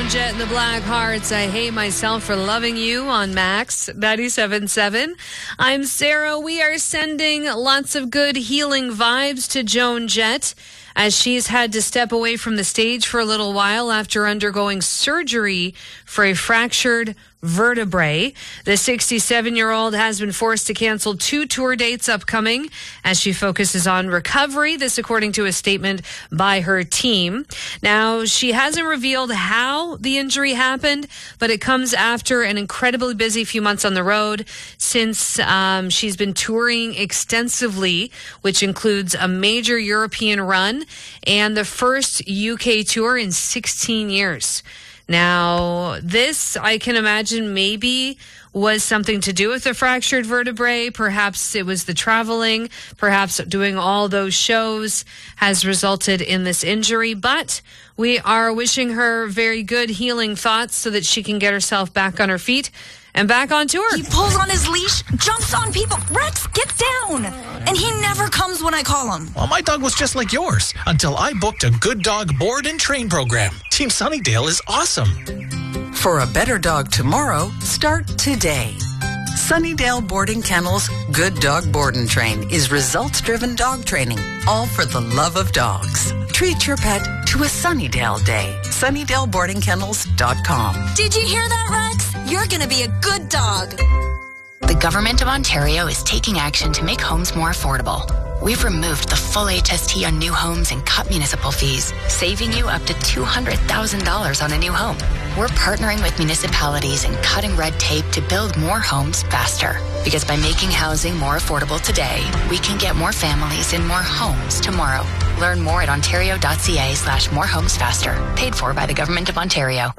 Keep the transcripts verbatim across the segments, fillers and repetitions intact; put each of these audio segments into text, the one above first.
Jet and the Black Hearts. I hate myself for loving you on Max ninety-seven point seven. I'm Sarah. We are sending lots of good healing vibes to Joan Jett as she's had to step away from the stage for a little while after undergoing surgery for a fractured vertebrae. The sixty-seven-year-old has been forced to cancel two tour dates upcoming as she focuses on recovery. This according to a statement by her team. Now, she hasn't revealed how the injury happened, but it comes after an incredibly busy few months on the road since um, she's been touring extensively, which includes a major European run and the first U K tour in sixteen years. Now, this, I can imagine, maybe was something to do with the fractured vertebrae. Perhaps it was the traveling. Perhaps doing all those shows has resulted in this injury. But we are wishing her very good healing thoughts so that she can get herself back on her feet and back on tour. He pulls on his leash, jumps on people. Rex, get down! And he never comes when I call him. Well, my dog was just like yours until I booked a Good Dog board and train program. Team Sunnydale is awesome. For a better dog tomorrow, start today. Sunnydale Boarding Kennels Good Dog Board and Train is results-driven dog training, all for the love of dogs. Treat your pet to a Sunnydale day. Sunnydale Boarding Kennels dot com. Did you hear that, Rex? You're going to be a good dog. The Government of Ontario is taking action to make homes more affordable. We've removed the full H S T on new homes and cut municipal fees, saving you up to two hundred thousand dollars on a new home. We're partnering with municipalities and cutting red tape to build more homes faster. Because by making housing more affordable today, we can get more families in more homes tomorrow. Learn more at ontario.ca slash more homes faster. Paid for by the Government of Ontario.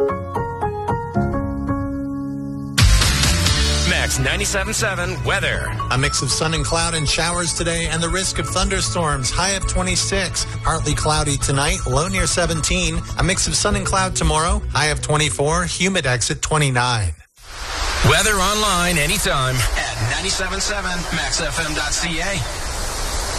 Max ninety-seven point seven weather. A mix of sun and cloud and showers today and the risk of thunderstorms. High of twenty-six. Partly cloudy tonight, low near seventeen. A mix of sun and cloud tomorrow. High of twenty-four. Humid exit twenty-nine. Weather online anytime at ninety-seven point seven max f m dot c a.